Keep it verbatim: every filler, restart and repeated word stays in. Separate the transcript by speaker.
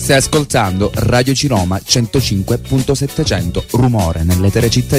Speaker 1: Stai ascoltando Radio Ciroma centocinque punto settecento, rumore nell'etere cittadino.